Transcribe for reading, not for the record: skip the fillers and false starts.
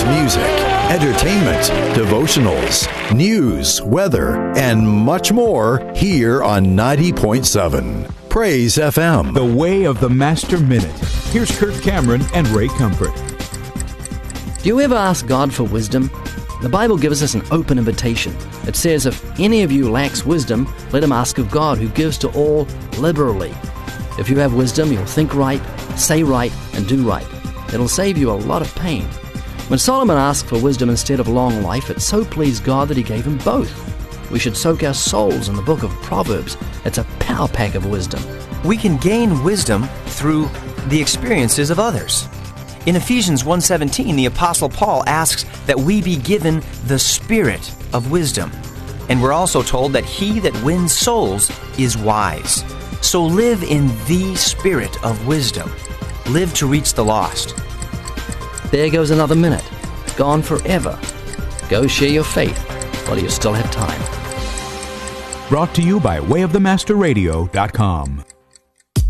music, entertainment, devotionals, news, weather, and much more here on 90.7 Praise FM. The Way of the Master Minute. Here's Kirk Cameron and Ray Comfort. Do you ever ask God for wisdom? The Bible gives us an open invitation. It says, if any of you lacks wisdom, let him ask of God, who gives to all liberally. If you have wisdom, you'll think right, say right, and do right. It'll save you a lot of pain. When Solomon asked for wisdom instead of long life, it so pleased God that he gave him both. We should soak our souls in the book of Proverbs. It's a power pack of wisdom. We can gain wisdom through the experiences of others. In Ephesians 1:17, the Apostle Paul asks that we be given the spirit of wisdom. And we're also told that he that wins souls is wise. So live in the spirit of wisdom. Live to reach the lost. There goes another minute. Gone forever. Go share your faith while you still have time. Brought to you by wayofthemasterradio.com.